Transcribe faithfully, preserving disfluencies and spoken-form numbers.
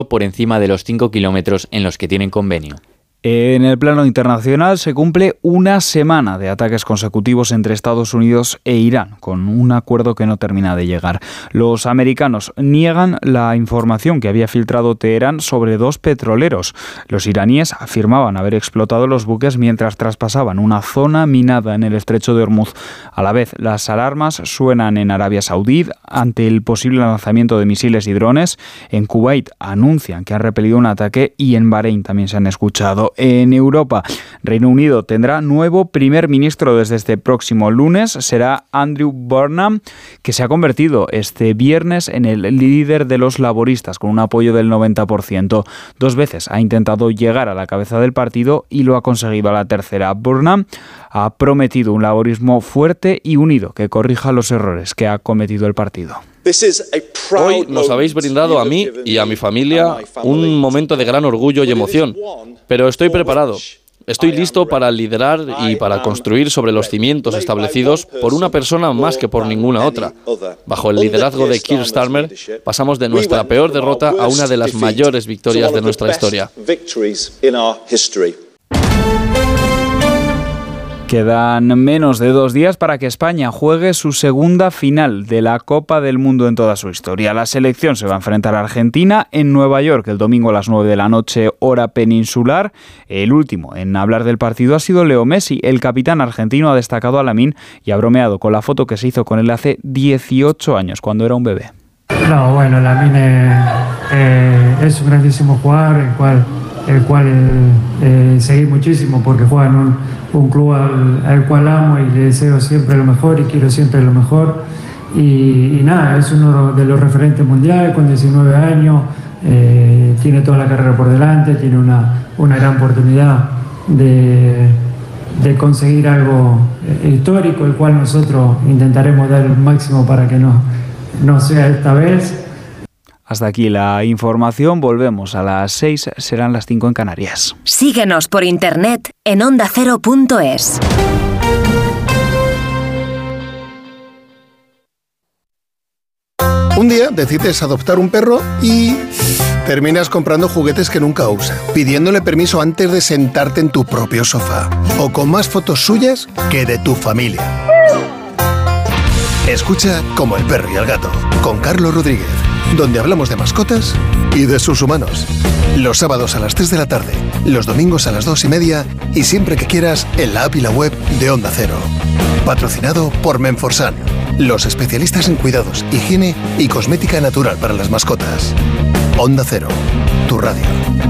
por encima de los cinco kilómetros en los que tienen convenio. En el plano internacional se cumple una semana de ataques consecutivos entre Estados Unidos e Irán, con un acuerdo que no termina de llegar. Los americanos niegan la información que había filtrado Teherán sobre dos petroleros. Los iraníes afirmaban haber explotado los buques mientras traspasaban una zona minada en el estrecho de Hormuz. A la vez, las alarmas suenan en Arabia Saudí ante el posible lanzamiento de misiles y drones. En Kuwait anuncian que han repelido un ataque y en Bahrein también se han escuchado. En Europa, Reino Unido tendrá nuevo primer ministro desde este próximo lunes. Será Andrew Burnham, que se ha convertido este viernes en el líder de los laboristas, con un apoyo del noventa por ciento. Dos veces ha intentado llegar a la cabeza del partido y lo ha conseguido a la tercera. Burnham ha prometido un laborismo fuerte y unido que corrija los errores que ha cometido el partido. Hoy nos habéis brindado a mí y a mi familia un momento de gran orgullo y emoción, pero estoy preparado. Estoy listo para liderar y para construir sobre los cimientos establecidos por una persona más que por ninguna otra. Bajo el liderazgo de Keir Starmer, pasamos de nuestra peor derrota a una de las mayores victorias de nuestra historia. Quedan menos de dos días para que España juegue su segunda final de la Copa del Mundo en toda su historia. La selección se va a enfrentar a Argentina en Nueva York el domingo a las nueve de la noche, hora peninsular. El último en hablar del partido ha sido Leo Messi. El capitán argentino ha destacado a Lamine y ha bromeado con la foto que se hizo con él hace dieciocho años, cuando era un bebé. No, bueno, Lamine eh, es un grandísimo jugador, el cual, el cual eh, seguí muchísimo porque juega en un, un club al, al cual amo y le deseo siempre lo mejor y quiero siempre lo mejor. Y, y nada, es uno de los referentes mundiales con diecinueve años, eh, tiene toda la carrera por delante, tiene una, una gran oportunidad de, de conseguir algo eh, histórico, el cual nosotros intentaremos dar el máximo para que no, no sea esta vez. Hasta aquí la información, volvemos a las seis, serán las cinco en Canarias. Síguenos por internet en onda cero punto es. Un día decides adoptar un perro y terminas comprando juguetes que nunca usa, pidiéndole permiso antes de sentarte en tu propio sofá, o con más fotos suyas que de tu familia. Escucha Como el perro y el gato, con Carlos Rodríguez, donde hablamos de mascotas y de sus humanos. Los sábados a las tres de la tarde, los domingos a las dos y media y siempre que quieras en la app y la web de Onda Cero. Patrocinado por Menforsan, los especialistas en cuidados, higiene y cosmética natural para las mascotas. Onda Cero, tu radio.